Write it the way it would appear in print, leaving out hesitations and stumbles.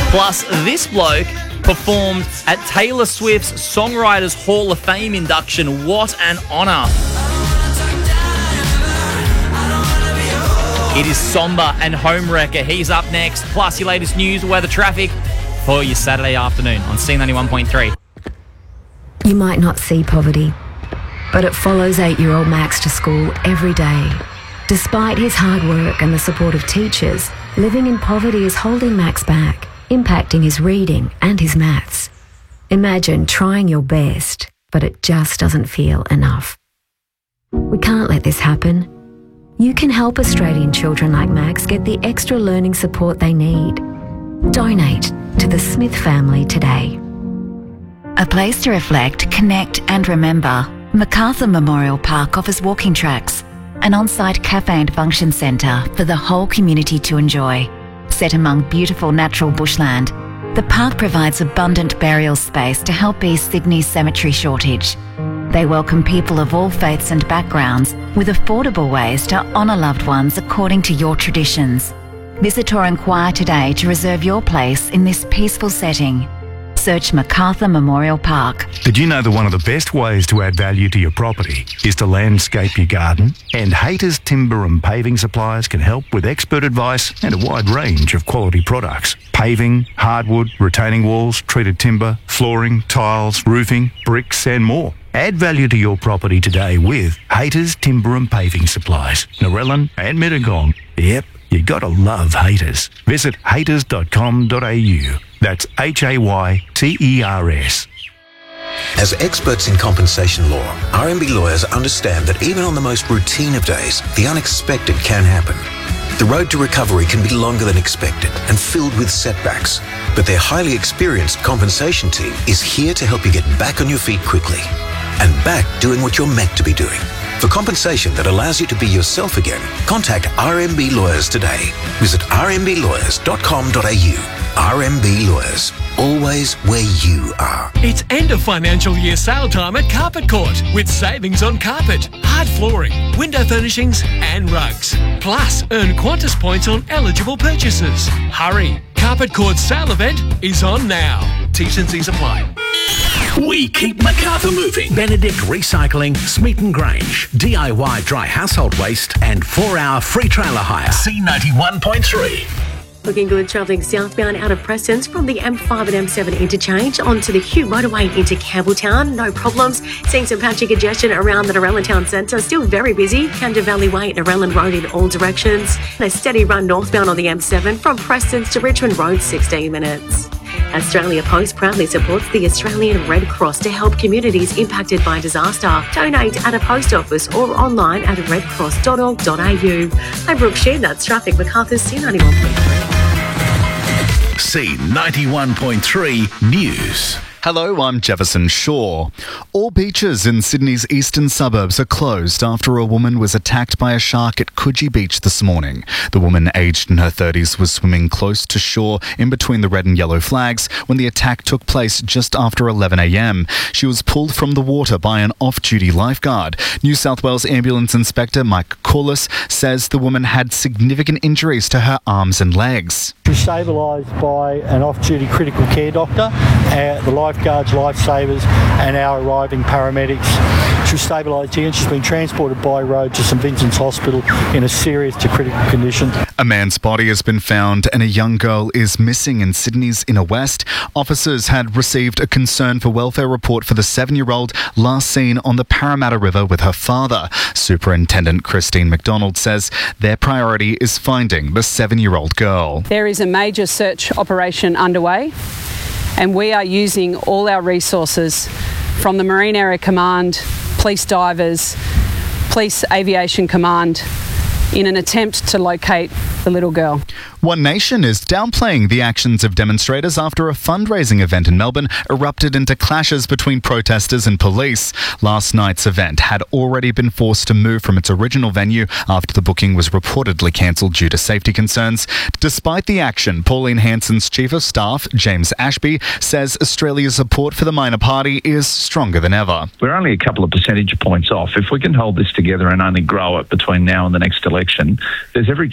Plus, this bloke performed at Taylor Swift's Songwriters Hall of Fame induction. What an honour. It is Somber and Homewrecker. He's up next. Plus, your latest news, weather, traffic for your Saturday afternoon on C91.3. You might not see poverty, but it follows 8-year-old Max to school every day. Despite his hard work and the support of teachers, living in poverty is holding Max back, impacting his reading and his maths. Imagine trying your best, but it just doesn't feel enough. We can't let this happen. You can help Australian children like Max get the extra learning support they need. Donate to the Smith family today. A place to reflect, connect and remember. MacArthur Memorial Park offers walking tracks, an on-site cafe and function centre for the whole community to enjoy. Set among beautiful natural bushland, the park provides abundant burial space to help ease Sydney's cemetery shortage. They welcome people of all faiths and backgrounds with affordable ways to honour loved ones according to your traditions. Visit or inquire today to reserve your place in this peaceful setting. Search MacArthur Memorial Park. Did you know that one of the best ways to add value to your property is to landscape your garden? And Hayter's Timber and Paving Supplies can help with expert advice and a wide range of quality products. Paving, hardwood, retaining walls, treated timber, flooring, tiles, roofing, bricks and more. Add value to your property today with Hayter's Timber and Paving Supplies, Narellan and Mittagong. Yep, you gotta love Hayters. Visit hayters.com.au. That's Hayters. As experts in compensation law, RMB lawyers understand that even on the most routine of days, the unexpected can happen. The road to recovery can be longer than expected and filled with setbacks, but their highly experienced compensation team is here to help you get back on your feet quickly and back doing what you're meant to be doing. For compensation that allows you to be yourself again, contact RMB Lawyers today. Visit rmblawyers.com.au. RMB Lawyers, always where you are. It's end of financial year sale time at Carpet Court with savings on carpet, hard flooring, window furnishings and rugs. Plus, earn Qantas points on eligible purchases. Hurry! Carpet Court's sale event is on now. T&Cs apply. We keep MacArthur moving. Benedict Recycling, Smeaton Grange, DIY dry household waste and 4-hour free trailer hire. C91.3. Looking good travelling southbound out of Prestons from the M5 and M7 interchange onto the Hugh motorway into Campbelltown. No problems. Seeing some patchy congestion around the Narellan Town Centre. Still very busy. Camden Valley Way, Narellan Road in all directions. And a steady run northbound on the M7 from Prestons to Richmond Road, 16 minutes. Australia Post proudly supports the Australian Red Cross to help communities impacted by disaster. Donate at a post office or online at redcross.org.au. I'm Brooke Sheen, that's traffic. MacArthur's C91.3. C91.3 News. Hello, I'm Jefferson Shaw. All beaches in Sydney's eastern suburbs are closed after a woman was attacked by a shark at Coogee Beach this morning. The woman, aged in her 30s, was swimming close to shore in between the red and yellow flags when the attack took place just after 11 a.m. She was pulled from the water by an off-duty lifeguard. New South Wales Ambulance Inspector Mike Corliss says the woman had significant injuries to her arms and legs. She was stabilised by an off-duty critical care doctor, the lifeguards, lifesavers and our arriving paramedics. She was stabilised here and she's been transported by road to St Vincent's Hospital in a serious to critical condition. A man's body has been found and a young girl is missing in Sydney's inner west. Officers had received a concern for welfare report for the 7-year-old last seen on the Parramatta River with her father. Superintendent Christine McDonald says their priority is finding the 7-year-old girl. There is a major search operation underway, and we are using all our resources from the Marine Area Command, Police Divers, Police Aviation Command in an attempt to locate the little girl. One Nation is downplaying the actions of demonstrators after a fundraising event in Melbourne erupted into clashes between protesters and police. Last night's event had already been forced to move from its original venue after the booking was reportedly cancelled due to safety concerns. Despite the action, Pauline Hanson's Chief of Staff, James Ashby, says Australia's support for the minor party is stronger than ever. We're only a couple of percentage points off. If we can hold this together and only grow it between now and the next election, there's every